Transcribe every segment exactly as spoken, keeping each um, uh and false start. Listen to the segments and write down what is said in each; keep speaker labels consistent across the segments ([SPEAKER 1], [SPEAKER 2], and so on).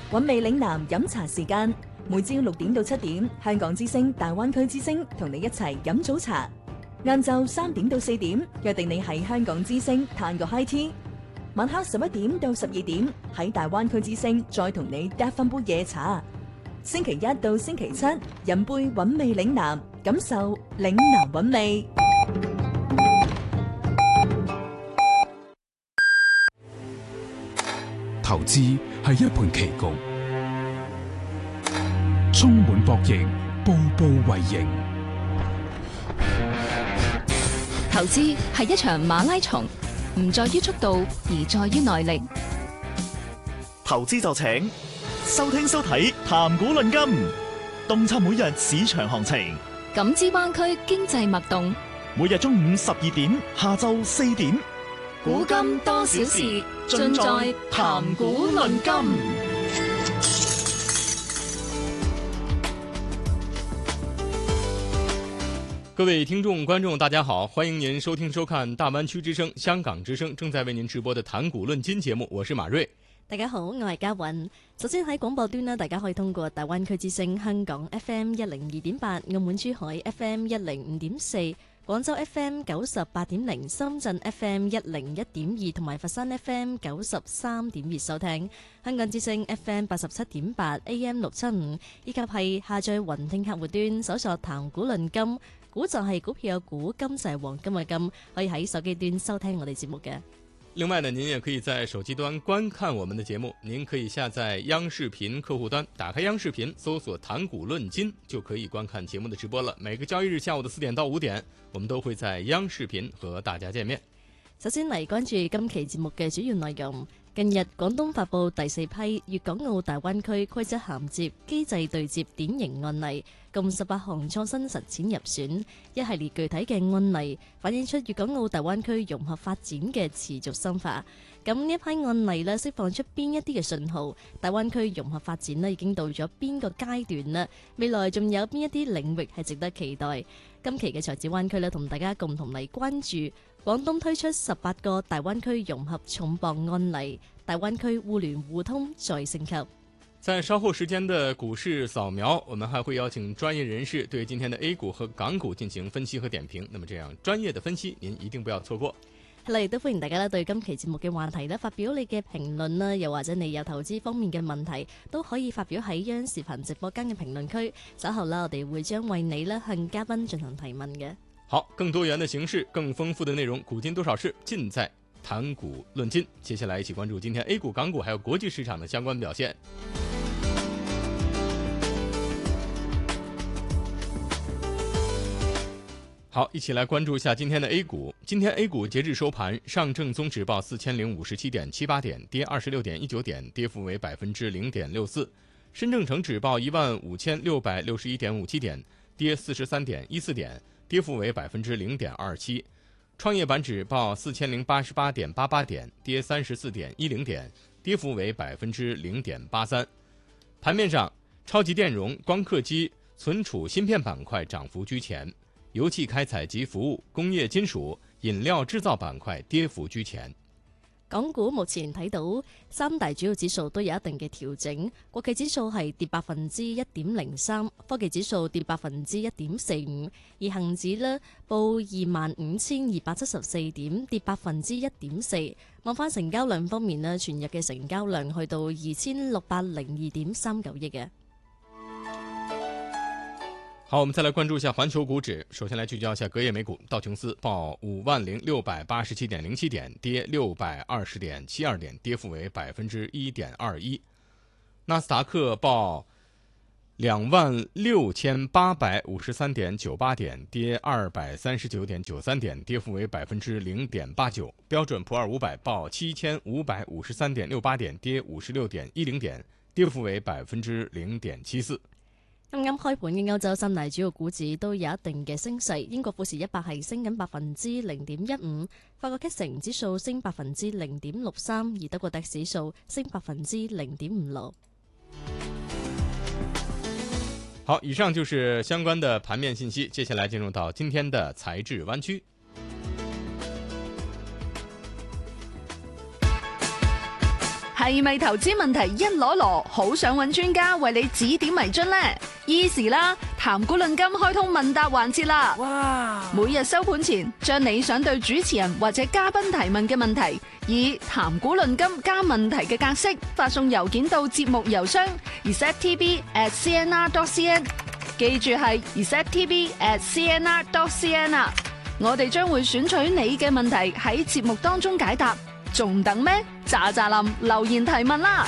[SPEAKER 1] 韻味嶺南飲茶時間，每朝六點到七點，香港之聲、大灣區之聲同你一齊飲早茶。晏晝三點到四點，約定你喺香港之聲嘆個 high tea。晚黑十一點到十二點，喺大灣區之聲再同你嗒翻杯夜茶。星期一到星期七，飲杯韻味嶺南，感受嶺南韻味。
[SPEAKER 2] 投資係一盤棋局，充滿博弈，步步為營。
[SPEAKER 3] 投資係一場馬拉松，唔在於速度，而在於耐力。
[SPEAKER 4] 投資就請收聽收睇談股論金，洞察每日市場行情，
[SPEAKER 3] 感知灣區經濟脈動。
[SPEAKER 4] 每日中午十二點，下晝四點，
[SPEAKER 3] 古今多少事，盡在談股論金。
[SPEAKER 5] 各位聽眾觀眾大家好，歡迎您收聽收看大灣區之聲、香港之聲正在為您直播的談股論金節目，我是馬瑞。
[SPEAKER 6] 大家好，我係嘉韻。首先喺廣播端呢，大家可以通過大灣區之聲香港 F M 一零二點八、澳門珠海 F M 一零五點四、廣州 F M 九十八點零、深圳 F M 一零一點二同埋佛山 F M 九十三點二收聽。香港之聲 F M 八十七點八、A M 六七五，以及係下載雲聽客戶端搜索談股論金，股就係股票嘅股，金就係黃金嘅金，可以喺手機端收聽我哋節目嘅。
[SPEAKER 5] 另外呢，您也可以在手機端觀看我們的節目。您可以下載央視頻客戶端，打開央視頻，搜索談股論金，就可以觀看節目的直播了。每個交易日下午的四點到五點，我們都會在央視頻和大家見面。
[SPEAKER 6] 首先嚟關注今期節目嘅主要內容。近日，廣東發布第四批粵港澳大灣區規則銜接機制對接典型案例，共十八項創新實踐入選，一系列具體嘅案例反映出粵港澳大灣區融合發展嘅持續深化。咁呢一批案例呢，釋放出邊一啲嘅信號？大灣區融合發展呢已經到咗邊個階段呢？未來仲有邊一啲領域係值得期待？今期嘅財智灣區呢，同大家共同嚟關注廣東推出十八個大灣區融合重磅案例，大灣區互聯互通再升級。
[SPEAKER 5] 在稍後時間的股市掃描，我們還會邀請專業人士對今天的 A 股和港股進行分析和點評。那麼這樣專業的分析，您一定不要錯過。
[SPEAKER 6] 係啦，亦都歡迎大家咧對今期節目嘅話題咧發表你嘅評論啦，又或者你有投資方面嘅問題，都可以發表喺央視頻直播間嘅評論區。稍後啦，我哋會將為你咧向嘉賓進行提問嘅。
[SPEAKER 5] 好，更多元的形式，更豐富的內容，古今多少事，盡在談股論金。接下來一起關注今天 A 股、港股還有國際市場的相關表現。好，一起來關注一下今天的 A 股。今天 A 股截至收盤，上證綜指報四千零五十七點七八點，跌二十六點一九點，跌幅為百分之零點六四。深證成指報一萬五千六百六十一點五七點，跌四十三點一四點，跌幅為百分之零點二七。創業板指報四千零八十八點八八點，跌三十四點一零點，跌幅為百分之零點八三。盤面上，超級電容、光刻機、存儲芯片板塊漲幅居前。油氣開採及服務、工業金屬、飲料製造板塊跌幅居前。
[SPEAKER 6] 港股目前睇到三大主要指數都有一定嘅調整，國企指數係跌百分之一點零三，科技指數跌百分之一點四五，而恒指呢報二萬五千二百七十四點，跌百分之一點四。望翻成交量方面呢，全日嘅成交量去到二千六百零二點三九億嘅。
[SPEAKER 5] 好，我們再來關注一下環球股指。首先來聚焦一下隔夜美股，道瓊斯報五萬零六百八十七點零七點，跌六百二十點七二點，跌幅為百分之一點二一。納斯達克報兩萬六千八百五十三點九八點，跌二百三十九點九三點，跌幅為百分之零點八九。標準普爾五百報七千五百五十三點六八點，跌五十六點一零點，跌幅為百分之零點七四。
[SPEAKER 6] 啱啱開盤嘅歐洲三大主要股指都有一定嘅升勢，英國富時一百係升緊百分之零點一五，法國 K 城指數升百分之零點六三，而德國 D A X 指數升百分之零點五六。
[SPEAKER 5] 好，以上就是相關的盤面信息，接下來進入到今天的財智灣區。
[SPEAKER 7] 係咪投資問題一籮籮，好想揾專家為你指點迷津呢？依時啦，談古論今開通問答環節啦！哇！每日收盤前，將你想對主持人或者嘉賓提問嘅問題，以談古論今加問題嘅格式發送郵件到節目郵箱 r e c e p t v at c n r dot c n， 記住係 r e c e p t v at c n r dot c n 啊！我哋將會選取你嘅問題喺節目當中解答，仲等咩？喳喳林留言提問啦！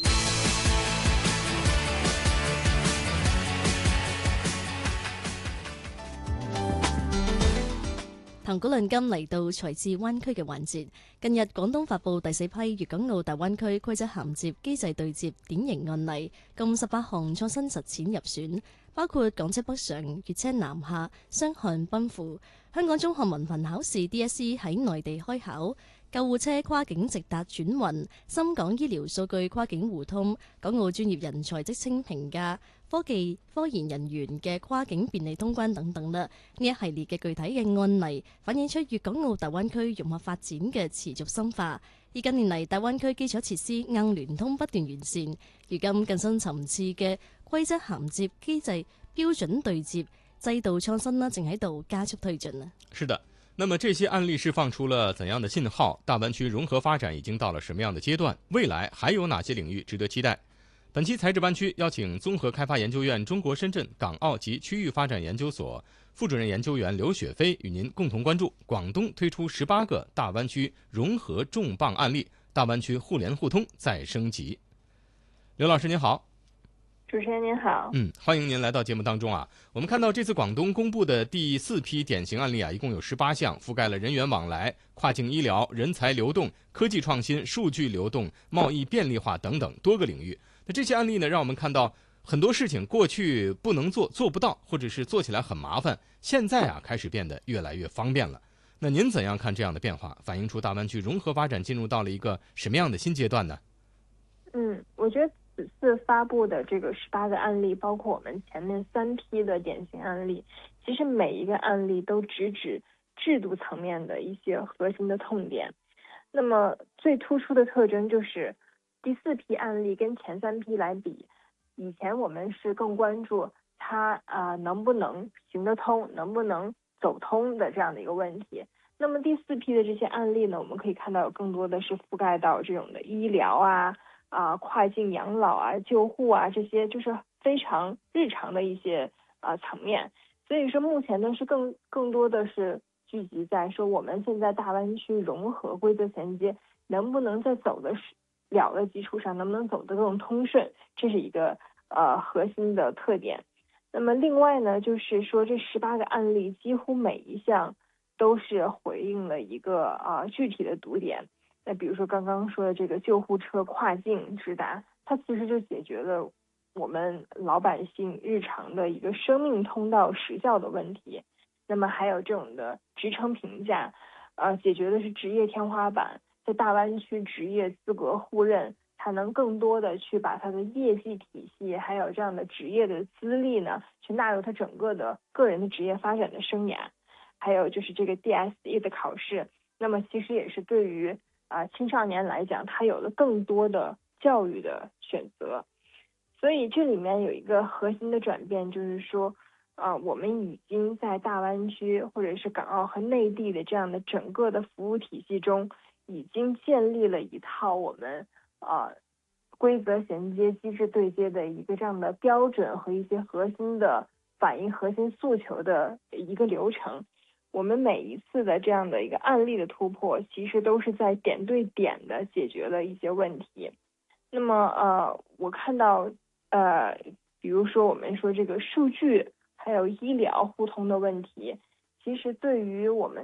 [SPEAKER 6] 談古論今嚟到財智灣區嘅環節。近日廣東發布第四批粵港澳大灣區規則銜接機制對接典型案例，共十八項創新實踐入選，包括港車北上、粵車南下、雙向奔赴、香港中學文憑考試 D S E 喺內地開考、救護車跨境直達轉運、深港醫療數據跨境互通、港澳專業人才職稱評價、科技科研人員嘅跨境便利通關等等啦。呢一系列嘅具體嘅案例，反映出粵港澳大灣區融合發展嘅持續深化。而近年嚟，大灣區基礎設施硬聯通不斷完善，如今更深層次嘅規則銜接機制標準對接制度創新呢，正喺度加速推進啊！
[SPEAKER 5] 是的。那麼這些案例釋放出了怎樣的信號？大灣區融合發展已經到了什麼樣的階段？未來還有哪些領域值得期待？本期財智灣區邀請綜合開發研究院中國深圳、港澳及區域發展研究所副主任研究員劉雪飛與您共同關注廣東推出十八個大灣區融合重磅案例，大灣區互聯互通再升級。劉老師您好。
[SPEAKER 8] 主持人您好，
[SPEAKER 5] 嗯，歡迎您來到節目當中啊。我們看到這次廣東公布的第四批典型案例啊，一共有十八項，覆蓋了人員往來、跨境醫療、人才流動、科技創新、數據流動、貿易便利化等等多個領域。那這些案例呢，讓我們看到很多事情過去不能做、做不到，或者是做起來很麻煩，現在啊開始變得越來越方便了。那您怎樣看這樣的變化？反映出大灣區融合發展進入到了一個什麼樣的新階段呢？
[SPEAKER 8] 嗯，我覺得此次發布的這個十八個案例，包括我們前面三批的典型案例，其實每一個案例都直指制度層面的一些核心的痛點。那麼最突出的特徵就是第四批案例跟前三批來比，以前我們是更關注它啊、呃、能不能行得通，能不能走通的這樣的一個問題。那麼第四批的這些案例呢，我們可以看到有更多的是覆蓋到這種的醫療啊。啊，跨境養老啊、救護啊，這些就是非常日常的一些啊層面。所以說，目前呢是更更多的是聚集在說，我們現在大灣區融合規則銜接能不能在走得了的基礎上，能不能走得更通順，這是一個呃核心的特點。那麼另外呢，就是說這十八個案例幾乎每一項都是回應了一個啊、呃、具體的讀點。那比如說剛剛說的這個救護車跨境直達，它其實就解決了我們老百姓日常的一個生命通道時效的問題。那麼還有這種的職稱評價，呃，解決的是職業天花板，在大灣區職業資格互認，才能更多的去把它的業績體系，還有這樣的職業的資歷呢，去納入它整個的個人的職業發展的生涯。還有就是這個 D S E 的考試，那麼其實也是對於啊，青少年來講，他有了更多的教育的選擇，所以這裡面有一個核心的轉變，就是說，啊，我們已經在大灣區或者是港澳和內地的這樣的整個的服務體系中，已經建立了一套我們啊規則銜接、機制對接的一個這樣的標準和一些核心的反映核心訴求的一個流程。我們每一次的這樣的一個案例的突破，其實都是在點對點的解決了一些問題。那麼，呃，我看到，呃，比如說我們說這個數據還有醫療互通的問題，其實對於我們